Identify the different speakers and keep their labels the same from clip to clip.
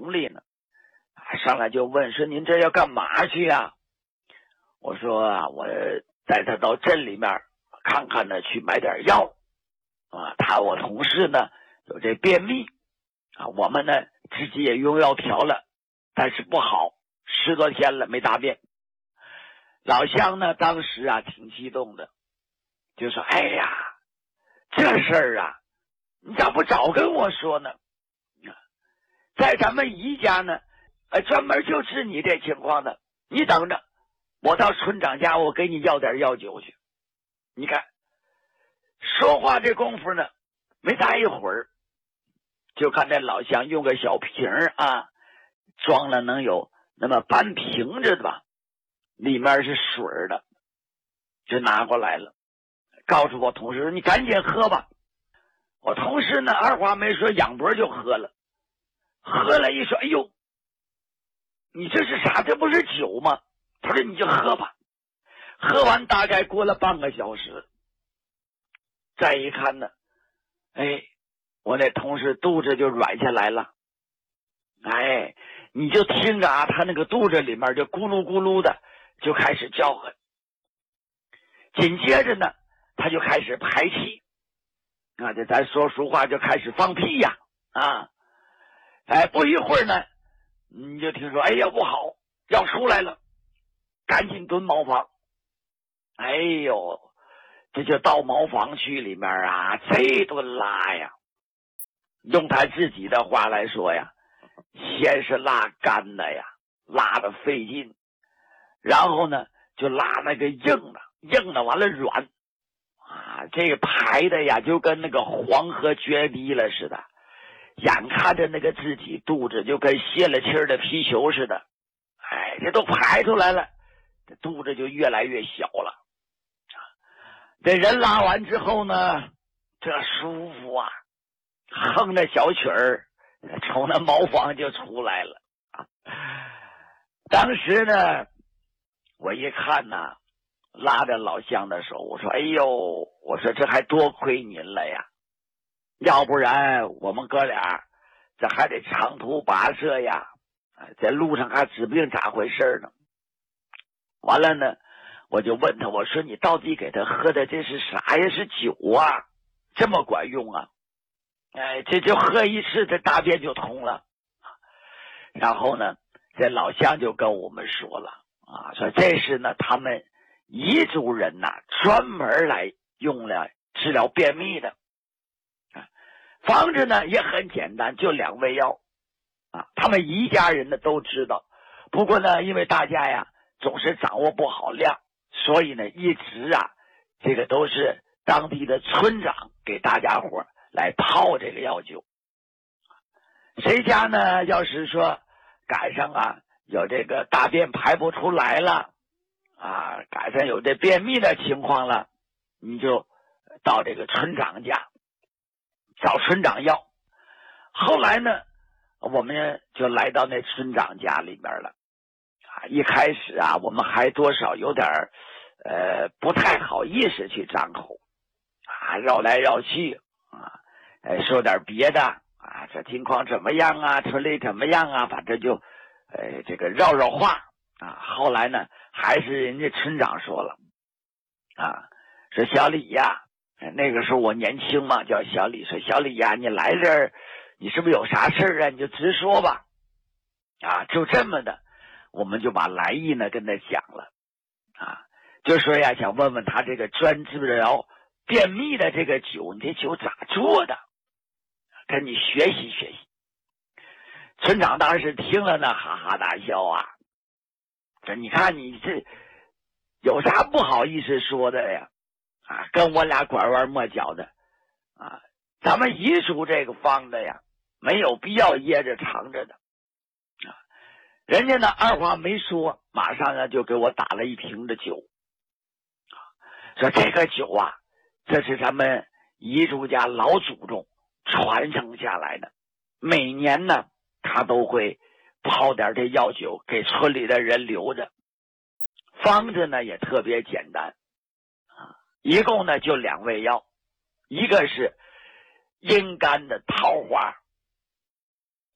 Speaker 1: 行李呢，上来就问说您这要干嘛去呀？我说啊，我带他到镇里面看看呢，去买点药啊。我同事呢有这便秘啊，我们呢自己也用药调了，但是不好，10多天了没大便。老乡呢当时啊挺激动的，就说哎呀，这事儿啊你咋不早跟我说呢？在咱们宜家呢专门就治你这情况的，你等着，我到村长家我给你要点药酒去。你看说话这功夫呢没大一会儿，就看这老乡用个小瓶啊装了能有那么半瓶子的吧，里面是水的，就拿过来了，告诉我同事说你赶紧喝吧。我同事呢二话没说仰脖就喝了，喝了一说哎呦你这是啥？这不是酒吗？他说你就喝吧。喝完大概过了半个小时，再一看呢，哎，我那同事肚子就软下来了。哎，你就听着啊，他那个肚子里面就咕噜咕噜的就开始叫唤。紧接着呢，他就开始排气，啊，这咱说俗话就开始放屁呀，啊，哎，不一会儿呢，你就听说，哎呀，不好，要出来了，赶紧蹲茅房。哎呦，这就到茅房去里面啊，这顿拉呀，用他自己的话来说呀，先是拉干的呀，拉的费劲，然后呢就拉那个硬的完了软啊，这个排的呀就跟那个黄河决堤了似的，眼看着那个自己肚子就跟泄了气儿的皮球似的，哎，这都排出来了，这肚子就越来越小了。这人拉完之后呢，这舒服啊，哼着小曲儿从那茅房就出来了啊。当时呢我一看呢，拉着老乡的手，我说哎呦，我说这还多亏您了呀，要不然我们哥俩这还得长途跋涉呀，在路上还指不定咋回事呢。完了呢我就问他，我说你到底给他喝的这是啥呀？是酒啊，这么管用啊？哎，这就喝一次这大便就通了。然后呢这老乡就跟我们说了啊，说这是呢他们彝族人呐专门来用来治疗便秘的。方子呢也很简单，就2味药啊，他们彝家人呢都知道，不过呢因为大家呀总是掌握不好量，所以呢一直啊这个都是当地的村长给大家伙来泡这个药酒。谁家呢要是说赶上啊有这个大便排不出来了啊，赶上有这便秘的情况了，你就到这个村长家找村长要。后来呢我们就来到那村长家里边了啊，一开始啊我们还多少有点不太好意思去张口啊，绕来绕去啊，说点别的啊，这情况怎么样啊，村里怎么样啊，反正就这个绕绕话啊。后来呢还是人家村长说了啊，说小李呀，那个时候我年轻嘛，叫小李，说小李呀，你来这儿你是不是有啥事儿啊，你就直说吧啊。就这么的我们就把来意呢跟他讲了啊，就说呀想问问他这个专治疗便秘的这个酒，你这酒咋做的，跟你学习学习。村长当时听了呢哈哈大笑啊，这你看你这有啥不好意思说的呀啊，跟我俩拐弯抹角的啊，咱们彝族这个方的呀没有必要掖着藏着的啊。人家呢二话没说，马上呢就给我打了一瓶的酒啊，说这个酒啊这是咱们彝族家老祖宗传承下来的，每年呢他都会泡点这药酒给村里的人留着。方子呢也特别简单啊，一共呢就2味药，一个是阴干的桃花，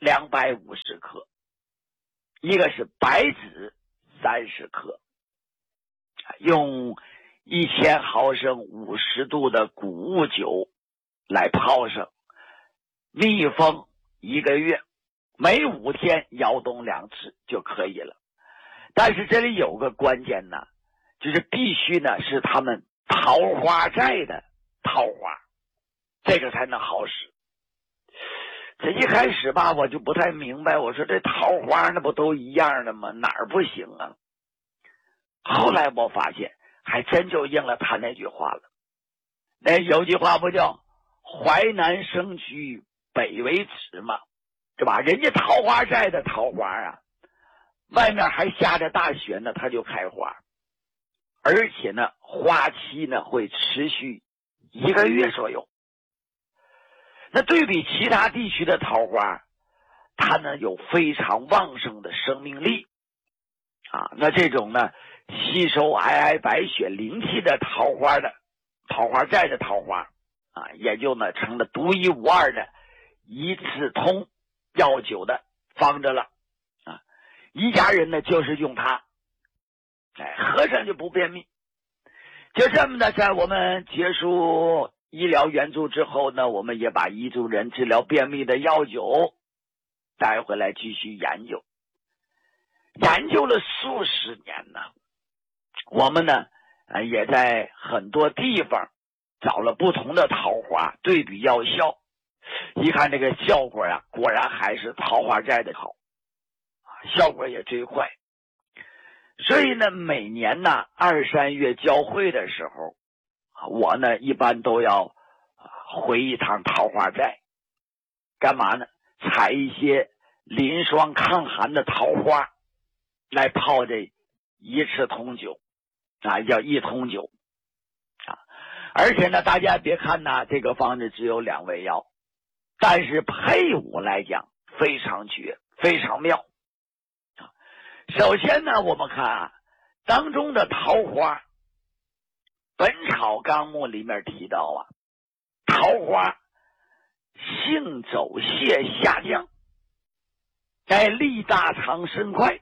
Speaker 1: 250克，一个是白芷30克，用1000毫升50度的谷物酒来泡上，密封1个月，每5天摇动2次就可以了。但是这里有个关键呢，就是必须呢是他们桃花寨的桃花，这个才能好使。这一开始吧，我就不太明白，我说这桃花那不都一样的吗？哪儿不行啊？后来我发现还真就应了他那句话了。那有句话不叫淮南生菊北为枳吗？对吧？人家桃花寨的桃花啊，外面还下着大雪呢，它就开花，而且呢花期呢会持续1个月左右。那对比其他地区的桃花，它呢有非常旺盛的生命力啊。那这种呢吸收皑皑白雪灵气的桃花寨的桃花啊，也就呢成了独一无二的一次通药酒的方子了啊。一家人呢就是用它，喝上就不便秘。就这么的，在我们结束医疗援助之后呢，我们也把彝族人治疗便秘的药酒带回来继续研究，研究了数十年呢。我们呢也在很多地方找了不同的桃花对比药效，一看这个效果啊，果然还是桃花寨的好，效果也最快。所以呢，每年呢2、3月交会的时候，我呢一般都要回一趟桃花寨，干嘛呢？采一些淋霜抗寒的桃花来泡这一次通酒啊，叫一通酒啊。而且呢，大家别看呢这个方子只有2味药，但是配伍来讲非常绝，非常妙。首先呢，我们看啊，当中的桃花，《本草纲目》里面提到啊，桃花性走泻下降，利大肠身快，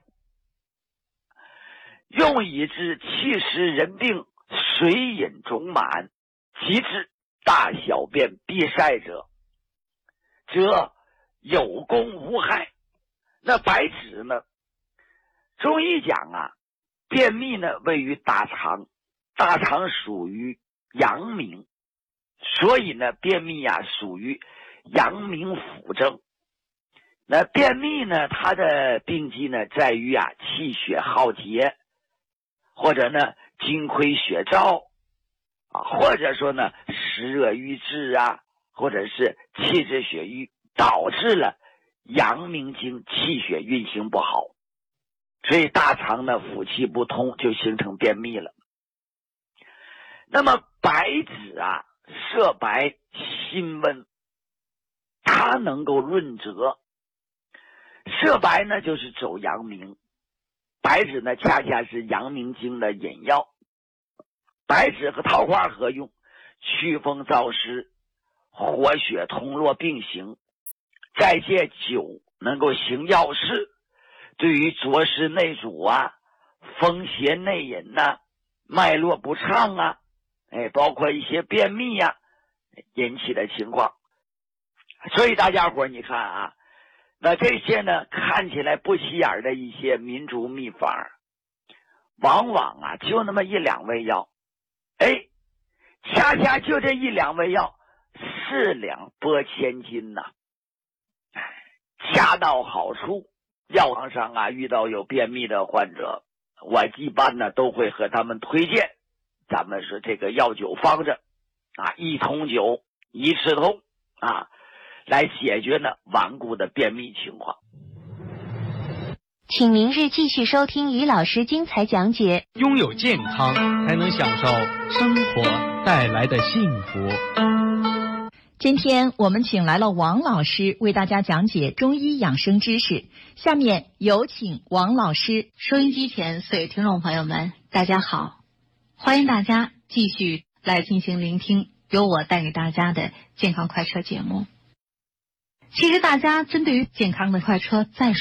Speaker 1: 用以治气实人病、水饮肿满及治大小便闭塞者，则有功无害。那白芷呢，中医讲啊，便秘呢位于大肠，大肠属于阳明，所以呢便秘啊属于阳明腑症。那便秘呢，它的病机呢在于啊气血耗竭，或者呢精亏血燥啊，或者说呢湿热瘀滞啊，或者是气滞血瘀，导致了阳明经气血运行不好，所以大肠呢腑气不通，就形成便秘了。那么白芷啊，色白辛温，它能够润泽。色白呢就是走阳明，白芷呢恰恰是阳明经的引药。白芷和桃花合用，祛风燥湿，活血通络并行，再借酒能够行药事，对于浊湿内阻啊、风邪内引呐、脉络不畅啊，包括一些便秘啊引起的情况。所以大家伙你看啊，那这些呢看起来不起眼的一些民族秘方，往往啊就那么1、2味药，恰恰就这1、2味药4两拨千斤呐，恰到好处。药房上啊遇到有便秘的患者，我一般呢都会和他们推荐咱们是这个药酒方子啊，一通酒一次通啊，来解决呢顽固的便秘情况。
Speaker 2: 请明日继续收听于老师精彩讲解。
Speaker 3: 拥有健康，才能享受生活带来的幸福。
Speaker 4: 今天我们请来了王老师为大家讲解中医养生知识，下面有请王老师。
Speaker 5: 收音机前所有听众朋友们，大家好，欢迎大家继续来进行聆听由我带给大家的健康快车节目。 其实大家针对于健康的快车再